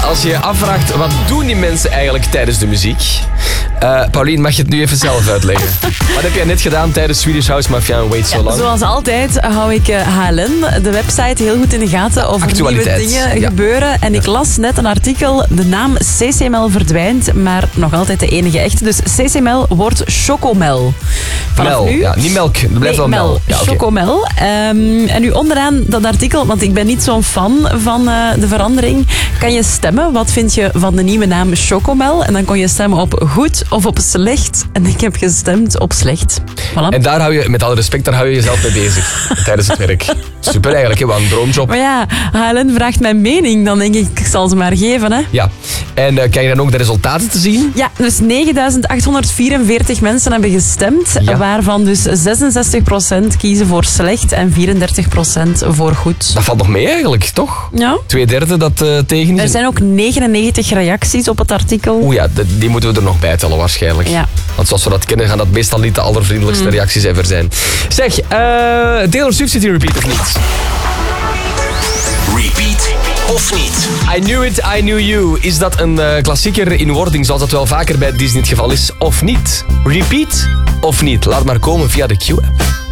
als je je afvraagt, wat doen die mensen eigenlijk tijdens de muziek? Paulien, mag je het nu even zelf uitleggen? Wat heb jij net gedaan tijdens Swedish House Mafia en Wait So Long? Zoals altijd hou ik HLN, de website, heel goed in de gaten over nieuwe dingen gebeuren. En ik las net een artikel, de naam CCML verdwijnt, maar nog altijd de enige echte. Dus CCML wordt Chocomel. Vanaf Mel, nu... ja, niet melk, dat blijft wel Mel. Ja, Chocomel. En nu onderaan dat artikel, want ik ben niet zo'n fan van de verandering, kan je stemmen. Wat vind je van de nieuwe naam Chocomel? En dan kon je stemmen op goed of op slecht. En ik heb gestemd op slecht. Voilà. En daar hou je, met alle respect, daar hou je jezelf mee bezig tijdens het werk. Super eigenlijk, hè? Wat een droomjob. Maar ja, HLN vraagt mijn mening, dan denk ik zal ze maar geven. Hè. Ja, en krijg je dan ook de resultaten te zien? Ja, dus 9.844 mensen hebben gestemd, waarvan dus 66% kiezen voor slecht en 34% voor goed. Dat valt nog mee eigenlijk, toch? Ja. 2/3 dat tegen is. Er zijn ook 99 reacties op het artikel. Oeh ja, die moeten we er nog bij tellen waarschijnlijk. Ja. Want zoals we dat kennen, gaan dat meestal niet de allervriendelijkste reacties ever zijn. Zeg, Taylor Swift zit hier repeat of niet? Repeat of niet? I Knew It, I Knew You. Is dat een klassieker in wording zoals dat wel vaker bij Disney het geval is? Of niet? Repeat of niet? Laat maar komen via de Q-app.